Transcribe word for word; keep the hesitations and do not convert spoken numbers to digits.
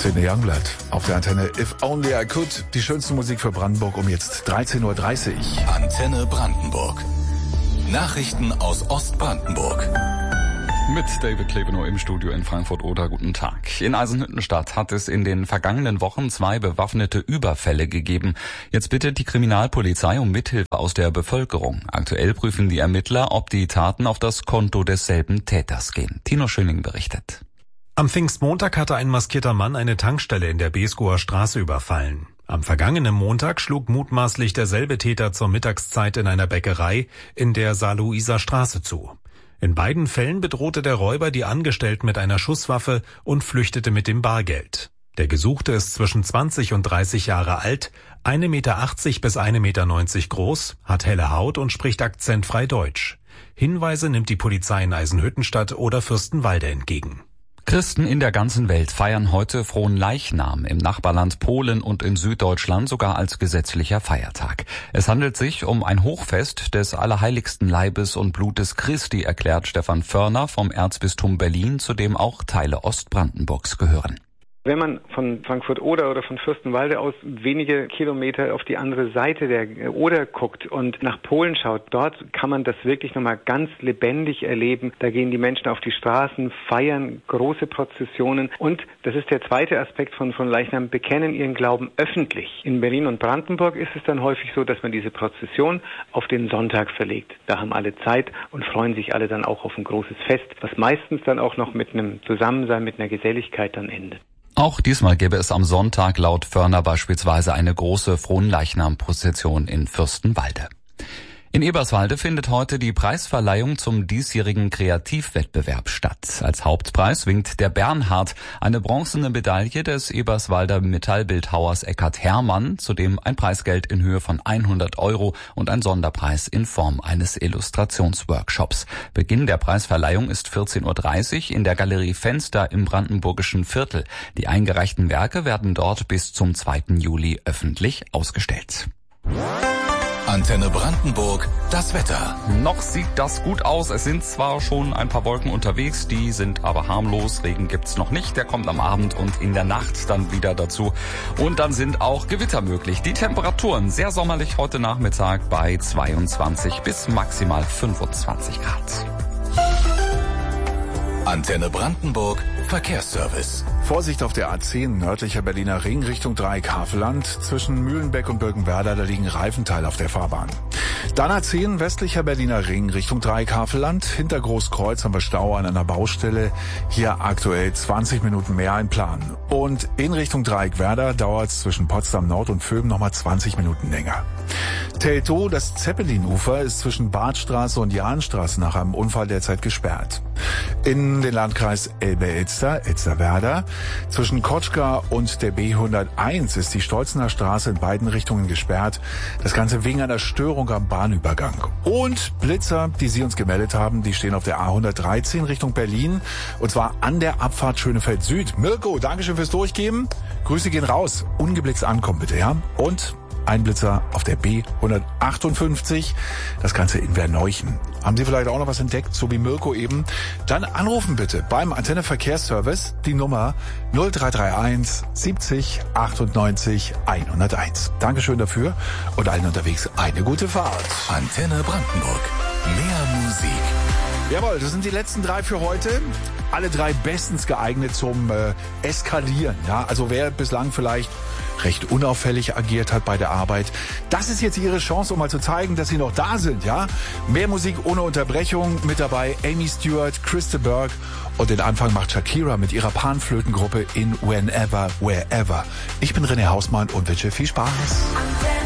Sidney Youngblood auf der Antenne If Only I Could. Die schönste Musik für Brandenburg um jetzt dreizehn Uhr dreißig. Antenne Brandenburg. Nachrichten aus Ostbrandenburg. Mit David Klebenow im Studio in Frankfurt-Oder. Guten Tag. In Eisenhüttenstadt hat es in den vergangenen Wochen zwei bewaffnete Überfälle gegeben. Jetzt bittet die Kriminalpolizei um Mithilfe aus der Bevölkerung. Aktuell prüfen die Ermittler, ob die Taten auf das Konto desselben Täters gehen. Tino Schöning berichtet. Am Pfingstmontag hatte ein maskierter Mann eine Tankstelle in der Beeskower Straße überfallen. Am vergangenen Montag schlug mutmaßlich derselbe Täter zur Mittagszeit in einer Bäckerei in der Saarlouiser Straße zu. In beiden Fällen bedrohte der Räuber die Angestellten mit einer Schusswaffe und flüchtete mit dem Bargeld. Der Gesuchte ist zwischen zwanzig und dreißig Jahre alt, ein Meter achtzig bis ein Meter neunzig groß, hat helle Haut und spricht akzentfrei Deutsch. Hinweise nimmt die Polizei in Eisenhüttenstadt oder Fürstenwalde entgegen. Christen in der ganzen Welt feiern heute Fronleichnam, im Nachbarland Polen und in Süddeutschland sogar als gesetzlicher Feiertag. Es handelt sich um ein Hochfest des allerheiligsten Leibes und Blutes Christi, erklärt Stefan Förner vom Erzbistum Berlin, zu dem auch Teile Ostbrandenburgs gehören. Wenn man von Frankfurt-Oder oder von Fürstenwalde aus wenige Kilometer auf die andere Seite der Oder guckt und nach Polen schaut, dort kann man das wirklich nochmal ganz lebendig erleben. Da gehen die Menschen auf die Straßen, feiern große Prozessionen und, das ist der zweite Aspekt von, von Leichnam, bekennen ihren Glauben öffentlich. In Berlin und Brandenburg ist es dann häufig so, dass man diese Prozession auf den Sonntag verlegt. Da haben alle Zeit und freuen sich alle dann auch auf ein großes Fest, was meistens dann auch noch mit einem Zusammensein, mit einer Geselligkeit dann endet. Auch diesmal gäbe es am Sonntag laut Förner beispielsweise eine große Fronleichnam-Prozession in Fürstenwalde. In Eberswalde findet heute die Preisverleihung zum diesjährigen Kreativwettbewerb statt. Als Hauptpreis winkt der Bernhard, eine bronzene Medaille des Eberswalder Metallbildhauers Eckhard Herrmann, zudem ein Preisgeld in Höhe von hundert Euro und ein Sonderpreis in Form eines Illustrationsworkshops. Beginn der Preisverleihung ist vierzehn Uhr dreißig in der Galerie Fenster im brandenburgischen Viertel. Die eingereichten Werke werden dort bis zum zweiten Juli öffentlich ausgestellt. Antenne Brandenburg, das Wetter. Noch sieht das gut aus. Es sind zwar schon ein paar Wolken unterwegs, die sind aber harmlos. Regen gibt's noch nicht. Der kommt am Abend und in der Nacht dann wieder dazu. Und dann sind auch Gewitter möglich. Die Temperaturen sehr sommerlich heute Nachmittag bei zweiundzwanzig bis maximal fünfundzwanzig Grad. Antenne Brandenburg, Verkehrsservice. Vorsicht auf der A zehn, nördlicher Berliner Ring, Richtung Dreieck-Havelland. Zwischen Mühlenbeck und Birkenwerder, da liegen Reifenteile auf der Fahrbahn. Dann A zehn, westlicher Berliner Ring, Richtung Dreieck-Havelland. Hinter Großkreuz haben wir Stau an einer Baustelle. Hier aktuell zwanzig Minuten mehr einplanen. Und in Richtung Dreieck-Werder dauert es zwischen Potsdam Nord und Vöben nochmal zwanzig Minuten länger. Teltow, das Zeppelinufer, ist zwischen Badstraße und Jahnstraße nach einem Unfall derzeit gesperrt. In den Landkreis Elbe-Elster, Elsterwerda. Zwischen Kotschka und der B hunderteins ist die Stolzener Straße in beiden Richtungen gesperrt. Das Ganze wegen einer Störung am Bahnübergang. Und Blitzer, die Sie uns gemeldet haben, die stehen auf der A hundertdreizehn Richtung Berlin. Und zwar an der Abfahrt Schönefeld Süd. Mirko, Dankeschön fürs Durchgeben. Grüße gehen raus. Ungeblitzt ankommen bitte, ja? Und ein Blitzer auf der B hundertachtundfünfzig, das Ganze in Verneuchen. Haben Sie vielleicht auch noch was entdeckt, so wie Mirko eben? Dann anrufen bitte beim Antenne Verkehrsservice die Nummer null drei drei eins siebzig achtundneunzig hunderteins. Dankeschön dafür und allen unterwegs eine gute Fahrt. Antenne Brandenburg, mehr Musik. Jawohl, das sind die letzten drei für heute. Alle drei bestens geeignet zum äh, Eskalieren. Ja, also wer bislang vielleicht recht unauffällig agiert hat bei der Arbeit, das ist jetzt Ihre Chance, um mal zu zeigen, dass Sie noch da sind. Ja, mehr Musik ohne Unterbrechung. Mit dabei Amy Stewart, Krista Burke und den Anfang macht Shakira mit ihrer Panflötengruppe in Whenever, Wherever. Ich bin René Hausmann und wünsche viel Spaß.